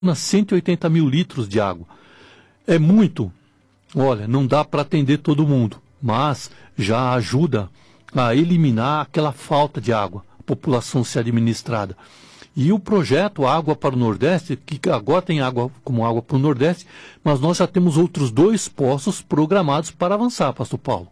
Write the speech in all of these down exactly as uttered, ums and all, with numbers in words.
cento e oitenta mil litros de água. É muito. Olha, não dá para atender todo mundo, mas já ajuda a eliminar aquela falta de água, a população ser administrada. E o projeto Água para o Nordeste, que agora tem água como água para o Nordeste, mas nós já temos outros dois poços programados para avançar, pastor Paulo.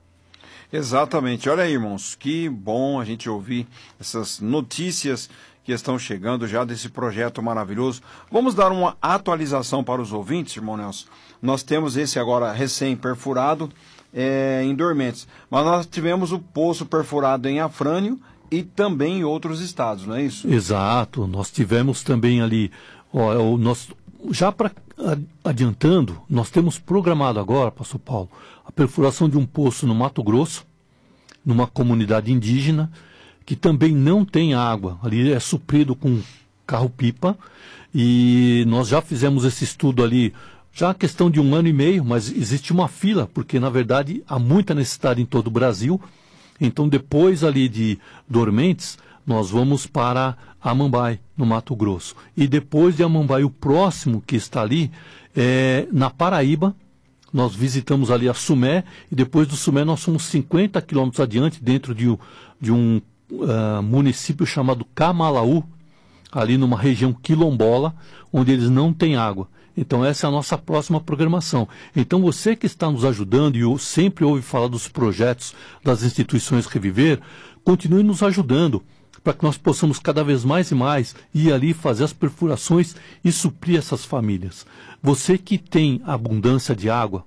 Exatamente. Olha aí, irmãos, que bom a gente ouvir essas notícias que estão chegando já desse projeto maravilhoso. Vamos dar uma atualização para os ouvintes, irmão Nelson. Nós temos esse agora recém-perfurado é, em Dormentes, mas nós tivemos o poço perfurado em Afrânio e também em outros estados, não é isso? Exato. Nós tivemos também ali, ó, o nosso, já para adiantando, nós temos programado agora, pastor Paulo, a perfuração de um poço no Mato Grosso, numa comunidade indígena, que também não tem água. Ali é suprido com carro-pipa, e nós já fizemos esse estudo ali, já a questão de um ano e meio, mas existe uma fila, porque na verdade há muita necessidade em todo o Brasil. Então depois ali de Dormentes, nós vamos para Amambai, no Mato Grosso. E depois de Amambai, o próximo que está ali, é na Paraíba. Nós visitamos ali a Sumé, e depois do Sumé nós fomos cinquenta quilômetros adiante, dentro de, de um uh, município chamado Camalaú, ali numa região quilombola, onde eles não têm água. Então essa é a nossa próxima programação. Então você que está nos ajudando e sempre ouve falar dos projetos das instituições Reviver, continue nos ajudando, para que nós possamos cada vez mais e mais ir ali fazer as perfurações e suprir essas famílias. Você que tem abundância de água,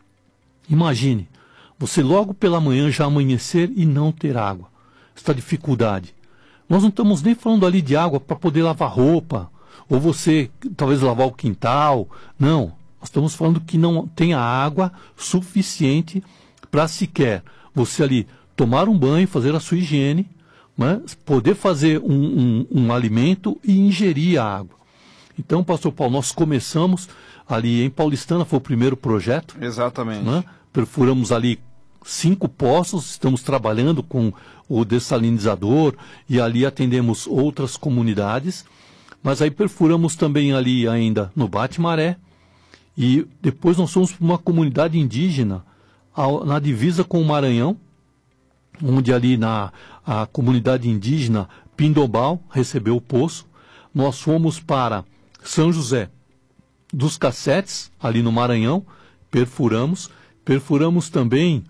imagine, você logo pela manhã já amanhecer e não ter água. Esta dificuldade. Nós não estamos nem falando ali de água para poder lavar roupa, ou você talvez lavar o quintal. Não, nós estamos falando que não tem água suficiente para sequer você ali tomar um banho, fazer a sua higiene, né, poder fazer um, um, um alimento e ingerir a água. Então, pastor Paulo, nós começamos ali em Paulistana, foi o primeiro projeto. Exatamente. Né, perfuramos ali cinco poços, estamos trabalhando com o dessalinizador e ali atendemos outras comunidades. Mas aí perfuramos também ali ainda no Bate-Maré, e depois nós fomos para uma comunidade indígena ao, na divisa com o Maranhão, onde ali na a comunidade indígena Pindobal recebeu o poço. Nós fomos para São José dos Cassetes, ali no Maranhão, perfuramos. Perfuramos também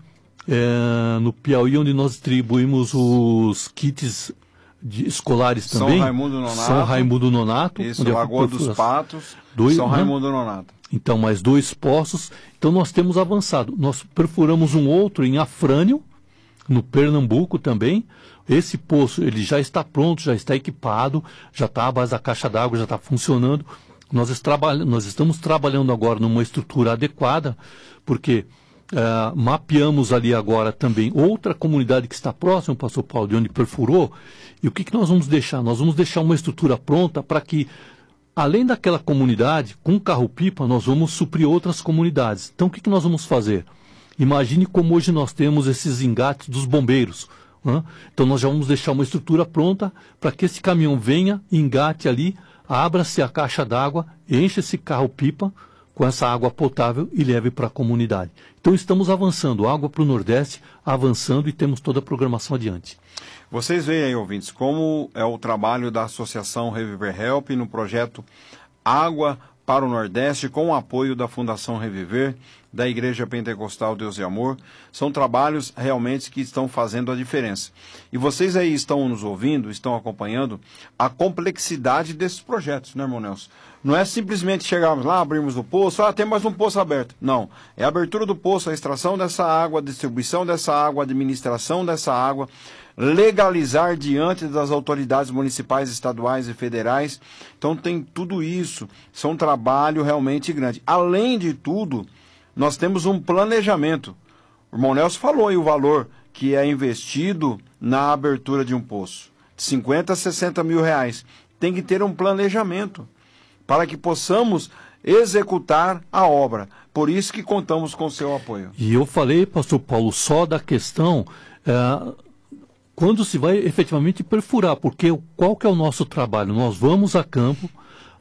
é, no Piauí, onde nós distribuímos os kits de escolares também. São Raimundo Nonato. São Raimundo Nonato. Isso, onde Lagoa dos Patos, dois, São né? Raimundo Nonato. Então, mais dois poços. Então, nós temos avançado. Nós perfuramos um outro em Afrânio, no Pernambuco também. Esse poço, ele já está pronto, já está equipado, já está a base da caixa d'água, já está funcionando. Nós, nós estamos trabalhando agora numa estrutura adequada, porque uh, mapeamos ali agora também outra comunidade que está próxima, pastor Paulo, de onde perfurou. E o que, que nós vamos deixar? Nós vamos deixar uma estrutura pronta para que, além daquela comunidade, com carro-pipa, nós vamos suprir outras comunidades. Então, o que, que nós vamos fazer? Imagine como hoje nós temos esses engates dos bombeiros. Né? Então, nós já vamos deixar uma estrutura pronta para que esse caminhão venha, engate ali, abra-se a caixa d'água, enche esse carro-pipa com essa água potável e leve para a comunidade. Então, estamos avançando, água para o Nordeste, avançando, e temos toda a programação adiante. Vocês veem aí, ouvintes, como é o trabalho da Associação Reviver Help no projeto Água para o Nordeste, com o apoio da Fundação Reviver, da Igreja Pentecostal Deus e Amor. São trabalhos realmente que estão fazendo a diferença. E vocês aí estão nos ouvindo, estão acompanhando a complexidade desses projetos, né, irmão Nelson? Não é simplesmente chegarmos lá, abrirmos o poço, ah, tem mais um poço aberto. Não, é a abertura do poço, a extração dessa água, a distribuição dessa água, a administração dessa água, legalizar diante das autoridades municipais, estaduais e federais. Então tem tudo isso, isso é um trabalho realmente grande. Além de tudo, nós temos um planejamento. O irmão Nelson falou aí o valor que é investido na abertura de um poço, de cinquenta a sessenta mil reais. Tem que ter um planejamento para que possamos executar a obra. Por isso que contamos com o seu apoio. E eu falei, pastor Paulo, só da questão é, quando se vai efetivamente perfurar, porque qual que é o nosso trabalho? Nós vamos a campo,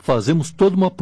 fazemos toda uma